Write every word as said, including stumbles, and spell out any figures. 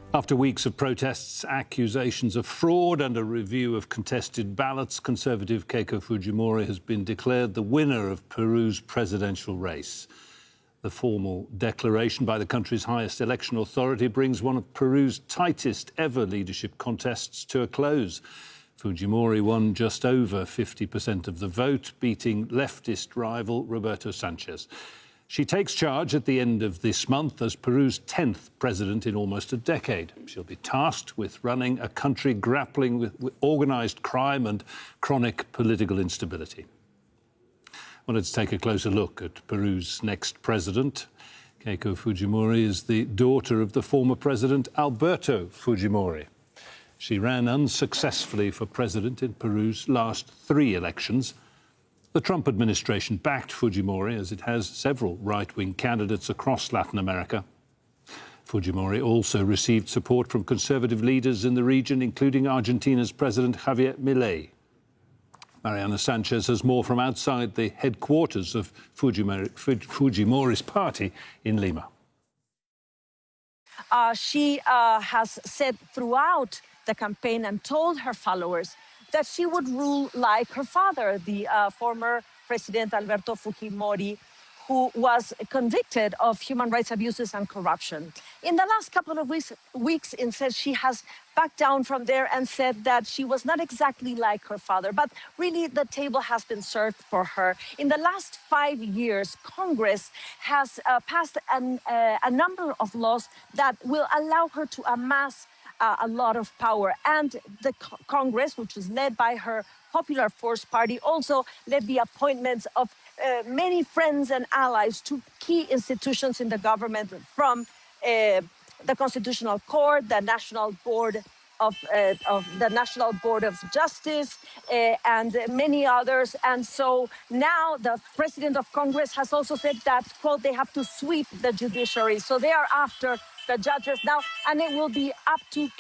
After weeks of protests, accusations of fraud and a review of contested ballots, Conservative Keiko Fujimori has been declared the winner of Peru's presidential race. The formal declaration by the country's highest election authority brings one of Peru's tightest ever leadership contests to a close. Fujimori won just over fifty percent of the vote, beating leftist rival Roberto Sanchez. She takes charge at the end of this month as Peru's tenth president in almost a decade. She'll be tasked with running a country grappling with, with organised crime and chronic political instability. Well, let's take a closer look at Peru's next president. Keiko Fujimori is the daughter of the former president Alberto Fujimori. She ran unsuccessfully for president in Peru's last three elections. The Trump administration backed Fujimori, as it has several right-wing candidates across Latin America. Fujimori also received support from conservative leaders in the region, including Argentina's President Javier Milei. Mariana Sanchez has more from outside the headquarters of Fujimori, Fujimori's party in Lima. Uh, she uh, has said throughout the campaign and told her followers that she would rule like her father, the uh, former President Alberto Fujimori, who was convicted of human rights abuses and corruption. In the last couple of weeks, weeks instead, she has backed down from there and said that she was not exactly like her father, but really the table has been served for her. In the last five years, Congress has uh, passed an, uh, a number of laws that will allow her to amass Uh, a lot of power. And the co Congress, which was led by her Popular Force Party, also led the appointments of uh, many friends and allies to key institutions in the government, from uh, the Constitutional Court, the National Board of, uh, of the National Board of Justice, uh, and many others. And so now the President of Congress has also said that, quote, they have to sweep the judiciary. So they are after the judges now, and it will be up to